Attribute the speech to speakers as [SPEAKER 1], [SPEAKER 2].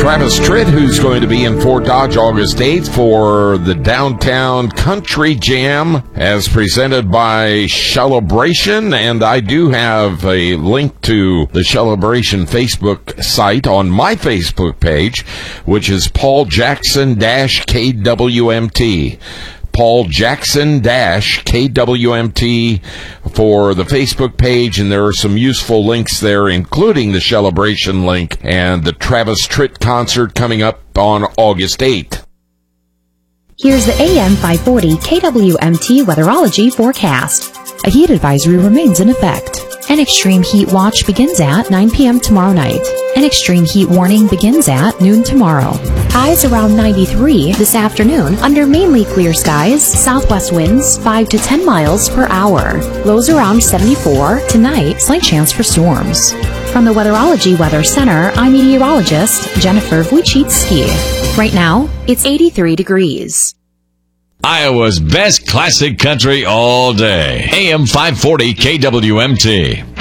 [SPEAKER 1] Travis Tritt, who's going to be in Fort Dodge August 8th for the Downtown Country Jam as presented by Celebration. And I do have a link to the Celebration Facebook site on my Facebook page, which is Paul Jackson-KWMT. Paul Jackson-KWMT for the Facebook page, and there are some useful links there, including the Celebration link and the Travis Tritt concert coming up on August 8th.
[SPEAKER 2] Here's the AM 540 KWMT Weatherology forecast. A heat advisory remains in effect. An extreme heat watch begins at 9 p.m. tomorrow night. An extreme heat warning begins at noon tomorrow. Highs around 93 this afternoon under mainly clear skies, southwest winds 5 to 10 miles per hour. Lows around 74. Tonight, slight chance for storms. From the Weatherology Weather Center, I'm meteorologist Jennifer Wojcicki. Right now, it's 83 degrees.
[SPEAKER 3] Iowa's best classic country all day. AM 540 KWMT.